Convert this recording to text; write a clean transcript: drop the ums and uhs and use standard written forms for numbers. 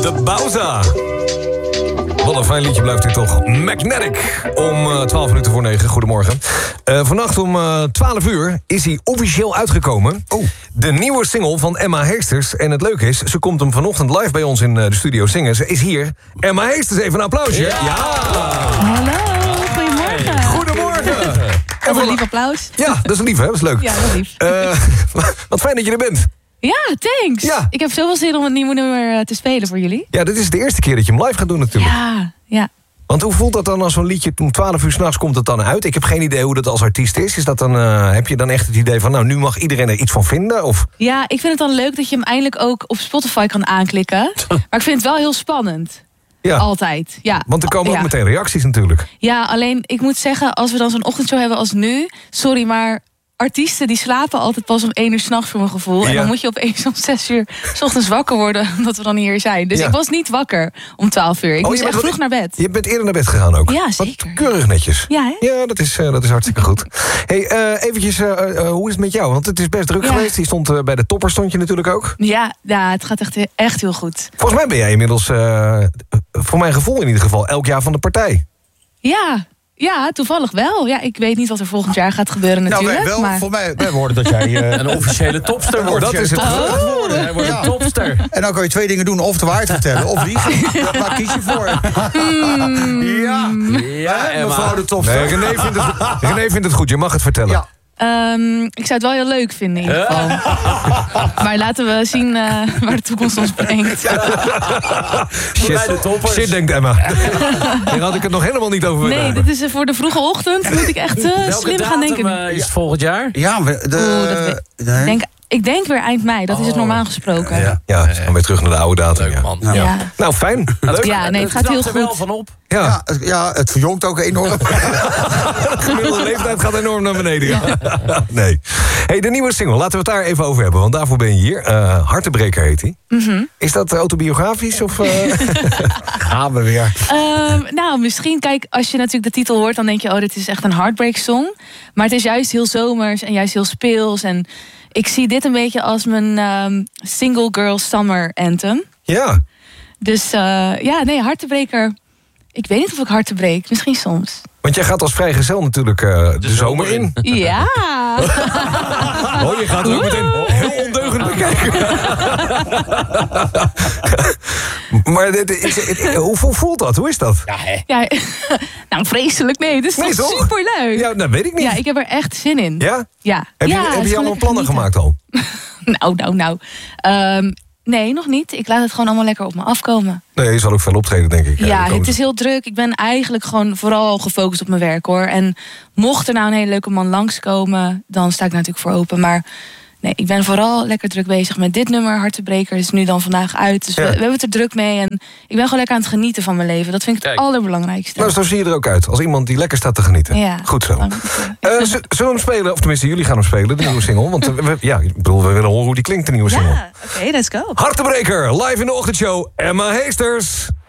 De Bauza. Wat een fijn liedje blijft dit toch. Magnetic. Om 12 minuten voor 9. Goedemorgen. Vannacht om 12 uur is hij officieel uitgekomen. De nieuwe single van Emma Heesters. En het leuke is, ze komt hem vanochtend live bij ons in de studio zingen. Ze is hier. Emma Heesters, even een applausje. Ja. Hallo, goedemorgen. Goedemorgen. Dat is een lief applaus. Ja, dat is lief, hè? Dat is leuk. Ja, dat is lief. Wat fijn dat je er bent. Ja, thanks. Ja. Ik heb zoveel zin om het nieuwe nummer te spelen voor jullie. Ja, dit is de eerste keer dat je hem live gaat doen natuurlijk. Ja. Want hoe voelt dat dan als zo'n liedje om 12 uur 's nachts komt het dan uit? Ik heb geen idee hoe dat als artiest is. Is dat dan, heb je dan echt het idee van, nou, nu mag iedereen er iets van vinden? Of? Ja, ik vind het dan leuk dat je hem eindelijk ook op Spotify kan aanklikken. Maar ik vind het wel heel spannend. Ja. Altijd, ja. Want er komen ook meteen reacties natuurlijk. Ja, alleen ik moet zeggen, als we dan zo'n ochtendshow hebben als nu... Sorry, maar artiesten die slapen altijd pas om 1 uur 's nachts voor mijn gevoel. Ja. En dan moet je opeens om 6 uur 's ochtends wakker worden... omdat we dan hier zijn. Dus ik was niet wakker om 12 uur. Ik moest echt vroeg naar bed. Je bent eerder naar bed gegaan ook? Ja, zeker. Wat keurig netjes. Ja, hè? Ja, dat is hartstikke goed. Hey, eventjes, hoe is het met jou? Want het is best druk geweest. Je stond bij de topper, stond je natuurlijk ook. Ja, het gaat echt heel goed. Volgens mij ben jij inmiddels, voor mijn gevoel in ieder geval... elk jaar van de partij. Ja, toevallig wel. Ja, ik weet niet wat er volgend jaar gaat gebeuren natuurlijk. Nou, maar... voor mij hoorden dat jij een officiële topster wordt. Dat is het. Hij wordt een topster. En dan kan je 2 dingen doen. Of de waarheid vertellen, of liegen. Waar kies je voor? Ja, mevrouw de topster. Nee, René vindt het goed. Je mag het vertellen. Ja. Ik zou het wel heel leuk vinden in ieder geval. Maar laten we zien waar de toekomst ons brengt. Shit, denkt Emma. Daar had ik het nog helemaal niet over. Nee, dit is voor de vroege ochtend. Moet ik echt slim gaan denken. Is het volgend jaar? Ja, ik denk weer eind mei. Dat is het normaal gesproken. Ja, we gaan weer terug naar de oude datum. Leuk, man. Ja. Nou, fijn. Leuk. Ja, nee, het gaat heel er wel goed. van op. Ja, het verjongt ook enorm. De gemiddelde leeftijd gaat enorm naar beneden. Ja. Nee. Hey, de nieuwe single, laten we het daar even over hebben. Want daarvoor ben je hier. Hartebreker heet hij. Is dat autobiografisch? Of Gaan we weer. Nou, misschien, kijk, als je natuurlijk de titel hoort... dan denk je, dit is echt een heartbreak song. Maar het is juist heel zomers en juist heel speels. En ik zie dit een beetje als mijn single girl summer anthem. Ja. Dus hartebreker... Ik weet niet of ik harten breek. Misschien soms. Want jij gaat als vrijgezel natuurlijk de zomer in. Ja. Je gaat er ook meteen heel ondeugend bekijken. Maar hoe voelt dat? Hoe is dat? Ja, nou, vreselijk. Nee, het is toch superleuk. Ja, dat weet ik niet. Ja, ik heb er echt zin in. Ja? Ja. Heb je allemaal plannen gemaakt al? Nou. Nee, nog niet. Ik laat het gewoon allemaal lekker op me afkomen. Nee, je zal ook veel optreden, denk ik. Ja, het is heel druk. Ik ben eigenlijk gewoon vooral gefocust op mijn werk, hoor. En mocht er nou een hele leuke man langskomen... dan sta ik natuurlijk voor open. Maar nee, ik ben vooral lekker druk bezig met dit nummer. Hartebreker is nu dan vandaag uit. Dus we hebben het er druk mee. En ik ben gewoon lekker aan het genieten van mijn leven. Dat vind ik het allerbelangrijkste. Nou, zo zie je er ook uit. Als iemand die lekker staat te genieten. Ja, goed zo. Zullen we hem spelen? Of tenminste, jullie gaan hem spelen, de nieuwe single. Want we willen horen hoe die klinkt, de nieuwe single. Ja, oké, let's go. Hartebreker, live in de ochtendshow. Emma Heesters.